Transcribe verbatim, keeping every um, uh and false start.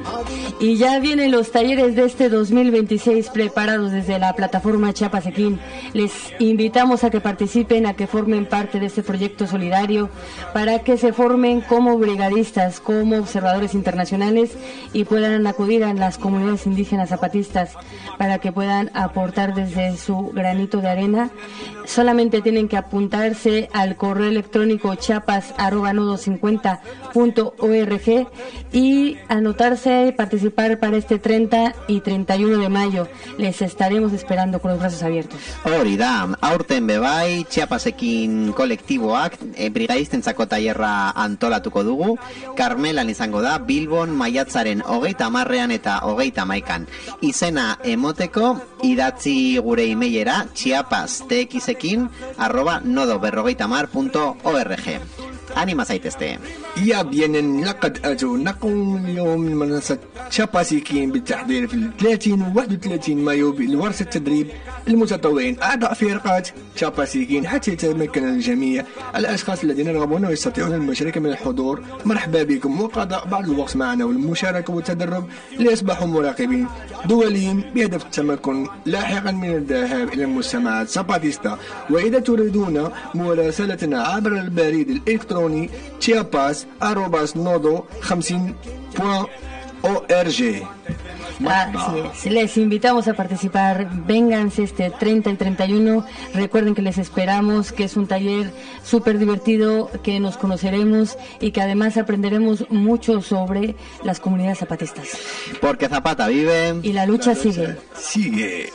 Y ya vienen los talleres de este dos mil veintiséis preparados desde la plataforma Chiapas Equín. Les invitamos a que participen, a que formen parte de este proyecto solidario, para que se formen como brigadistas, como observadores internacionales y puedan acudir a las comunidades indígenas zapatistas para que puedan aportar desde su granito de arena. Solamente tienen que apuntarse al correo electrónico chiapas arroba nodo cincuenta punto org y anotarse y participar para este treinta y treinta y uno de mayo. Les estaremos esperando con los brazos abiertos. Hori da, aurten bebai, Chiapasekin kolektiboak e, brigadistentzako tailerra antolatuko dugu. Karmelan izango da, Bilbon maiatzaren hogeita hamarrean eta hogeita hamaikan. Izena emoteko, idatzi gure emailera chiapastxekin arroba nodo berrogeita hamar punto org. Anima zaitezte. يا بيان لقد أتونكم اليوم من منصة تشاباسيكين بالتحضير في ثلاثين و واحد وثلاثين مايو لورشة التدريب المتطوعين أعضاء فرقات تشاباسيكين حتى يتمكن الجميع الأشخاص الذين يرغبون ويستطيعون المشاركة من الحضور. مرحبا بكم وقضاء بعض الوقت معنا والمشاركة والتدرب ليصبحوا مراقبين دوليين بهدف التمكن لاحقا من الذهاب إلى المجتمعات الزاباتيستا. وإذا تريدون مراسلتنا عبر البريد الإلكتروني chiapas arroba nodo خمسين punto org. Así es. Les invitamos a participar. Vénganse este treinta y treinta y uno. Recuerden que les esperamos, que es un taller súper divertido, que nos conoceremos y que además aprenderemos mucho sobre las comunidades zapatistas. Porque Zapata vive y la lucha sigue. Sigue.